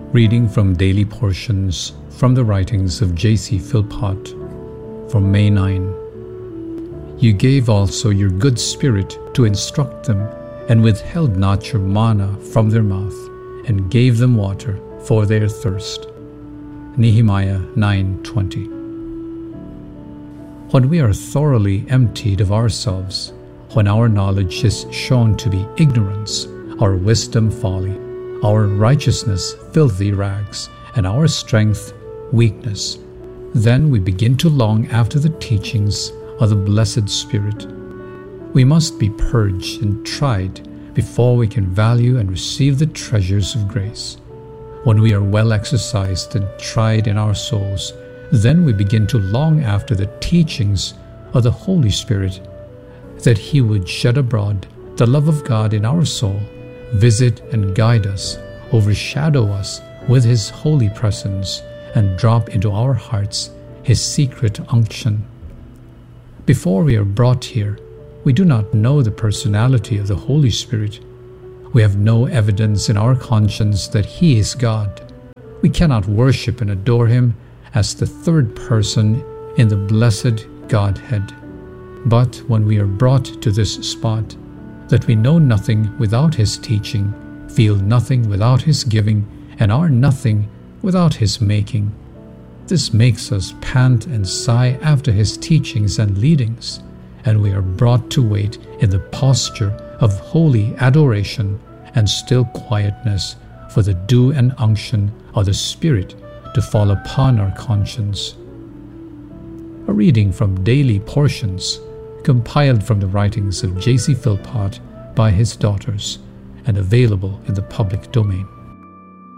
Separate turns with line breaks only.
Reading from daily portions from the writings of J.C. Philpott for May 9. You gave also your good Spirit to instruct them, and withheld not your manna from their mouth, and gave them water for their thirst. Nehemiah 9:20. When we are thoroughly emptied of ourselves, when our knowledge is shown to be ignorance, our wisdom folly, our righteousness filthy rags, and our strength weakness, then we begin to long after the teachings of the blessed Spirit. We must be purged and tried before we can value and receive the treasures of grace. When we are well exercised and tried in our souls, then we begin to long after the teachings of the Holy Spirit, that He would shed abroad the love of God in our soul, visit and guide us, overshadow us with His holy presence, and drop into our hearts His secret unction. Before we are brought here, we do not know the personality of the Holy Spirit. We have no evidence in our conscience that He is God. We cannot worship and adore Him as the third person in the blessed Godhead. But when we are brought to this spot, that we know nothing without His teaching, feel nothing without His giving, and are nothing without His making, this makes us pant and sigh after His teachings and leadings, and we are brought to wait in the posture of holy adoration and still quietness for the dew and unction of the Spirit to fall upon our conscience. A reading from daily portions compiled from the writings of J.C. Philpott by his daughters and available in the public domain.